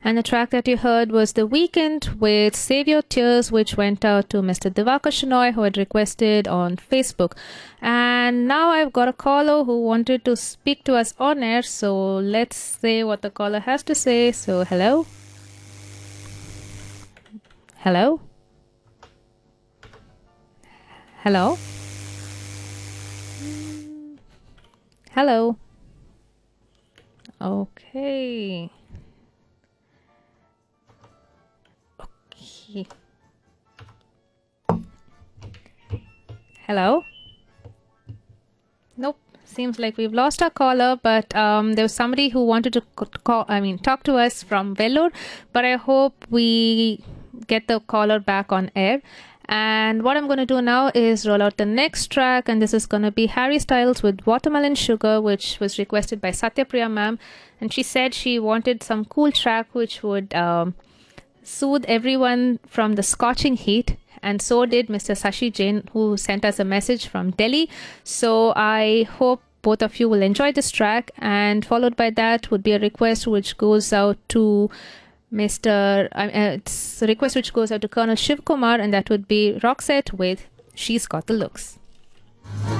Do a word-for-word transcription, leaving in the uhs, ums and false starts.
And the track that you heard was The Weeknd with Save Your Tears, which went out to Mister Divakar Shenoy, who had requested on Facebook. And now I've got a caller who wanted to speak to us on air, so let's say what the caller has to say. So, hello? Hello? Hello? Hello? Okay. Okay. Hello? Nope. Seems like we've lost our caller, but um, there was somebody who wanted to call, I mean, talk to us from Vellore, but I hope we get the caller back on air. And what I'm going to do now is roll out the next track, and this is going to be Harry Styles with Watermelon Sugar, which was requested by Satyapriya ma'am. And she said she wanted some cool track which would um, soothe everyone from the scorching heat. And so did Mister Sashi Jain, who sent us a message from Delhi. So I hope both of you will enjoy this track. And followed by that would be a request which goes out to Mister Uh, it's a request which goes out to Colonel Shiv Kumar, and that would be Roxette with She's Got the Looks.